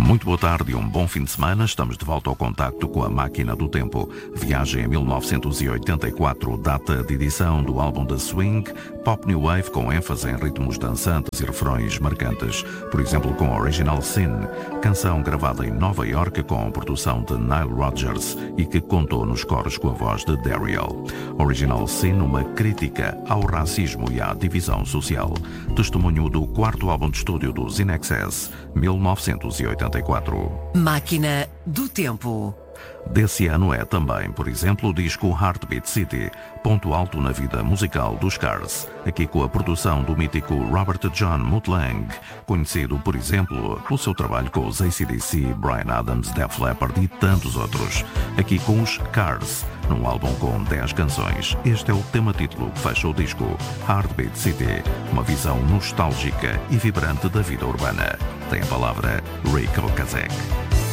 Muito boa tarde e um bom fim de semana. Estamos de volta ao contacto com a Máquina do Tempo. Viagem a 1984, data de edição do álbum da Swing, Pop New Wave com ênfase em ritmos dançantes e refrões marcantes. Por exemplo, com Original Sin, canção gravada em Nova York com produção de Nile Rodgers e que contou nos coros com a voz de Daryl. Original Sin, uma crítica ao racismo e à divisão social. Testemunho do quarto álbum de estúdio dos In Excess, 1984. Máquina do Tempo. Desse ano é também, por exemplo, o disco Heartbeat City, ponto alto na vida musical dos Cars, aqui com a produção do mítico Robert John Mutt Lange, conhecido, por exemplo, pelo seu trabalho com os AC/DC, Bryan Adams, Def Leppard e tantos outros, aqui com os Cars, num álbum com 10 canções. Este é o tema-título que fecha o disco, Heartbeat City, uma visão nostálgica e vibrante da vida urbana. Tem a palavra Rick Ocasek.